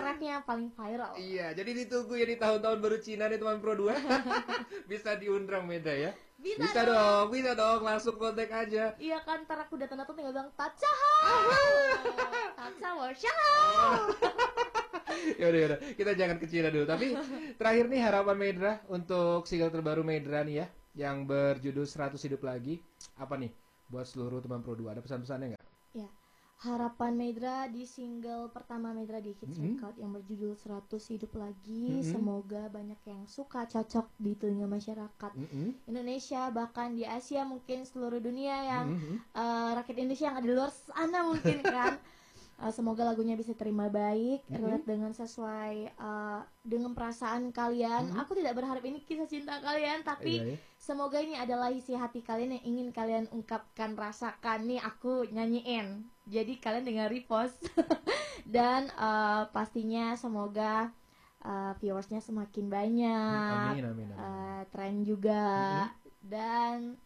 tracknya paling viral. Iya, jadi ditunggu ya di tahun-tahun baru Cina nih teman Pro 2. Bisa diundang Medra ya. Bisa dong, langsung kontak aja. Iya kan, ntar aku datang tinggal bilang Tachahao. Yaudah, kita jangan ke Cina dulu. Tapi terakhir nih harapan Medra untuk single terbaru Medra nih ya, yang berjudul 100 Hidup Lagi. Apa nih buat seluruh teman Pro 2? Ada pesan-pesannya nggak? Ya, harapan Medra di single pertama Medra di Hits Record yang berjudul 100 Hidup Lagi, semoga banyak yang suka, cocok di telinga masyarakat Indonesia, bahkan di Asia, mungkin seluruh dunia yang rakyat Indonesia yang ada di luar sana mungkin kan. Semoga lagunya bisa terima baik, relate dengan sesuai dengan perasaan kalian. Aku tidak berharap ini kisah cinta kalian, tapi semoga ini adalah isi hati kalian yang ingin kalian ungkapkan, rasakan. Nih aku nyanyiin, jadi kalian dengar repost. Dan pastinya semoga viewersnya semakin banyak, amin. tren juga, dan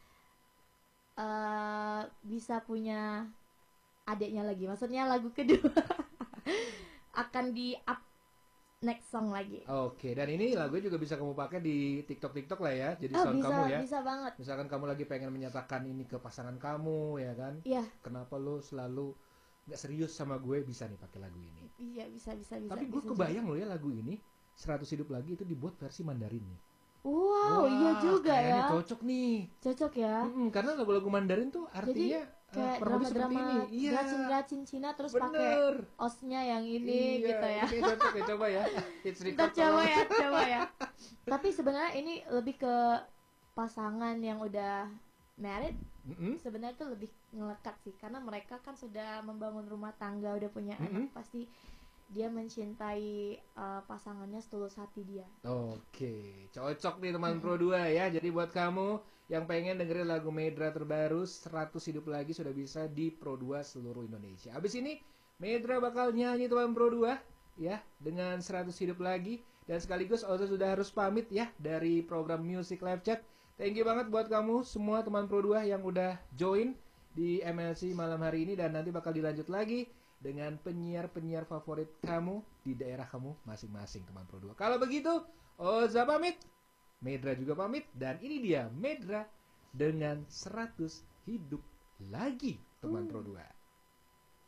bisa punya adiknya lagi, maksudnya lagu kedua akan di up next song lagi. Oke, dan ini lagu juga bisa kamu pakai di TikTok lah ya, jadi sound bisa, kamu ya. Bisa banget. Misalkan kamu lagi pengen menyatakan ini ke pasangan kamu ya kan? Iya. Kenapa lo selalu nggak serius sama gue, bisa nih pakai lagu ini. Iya, bisa. Tapi gue kebayang lo ya lagu ini 100 Hidup Lagi itu dibuat versi Mandarin nih. Wow, iya juga ya. Cocok nih. Cocok ya. Karena lagu-lagu Mandarin tuh artinya kayak drama-drama gacin Cina terus pakai osnya yang ini gitu ya. Cocok ya, coba ya. Kita coba ya. Tapi sebenarnya ini lebih ke pasangan yang udah married. Sebenarnya itu lebih ngelekat sih, karena mereka kan sudah membangun rumah tangga, udah punya anak, pasti dia mencintai pasangannya setulus hati dia. Oke, cocok nih teman Pro 2 ya. Jadi buat kamu yang pengen dengerin lagu Medra terbaru 100 Hidup Lagi, sudah bisa di Pro 2 seluruh Indonesia. Abis ini Medra bakal nyanyi teman Pro 2 ya dengan 100 Hidup Lagi. Dan sekaligus Oza sudah harus pamit ya dari program Music Live Chat. Thank you banget buat kamu semua teman Pro 2 yang udah join di MLC malam hari ini. Dan nanti bakal dilanjut lagi dengan penyiar-penyiar favorit kamu di daerah kamu masing-masing teman Pro 2. Kalau begitu, Oza pamit, Medra juga pamit, dan ini dia Medra dengan 100 Hidup Lagi teman Pro 2.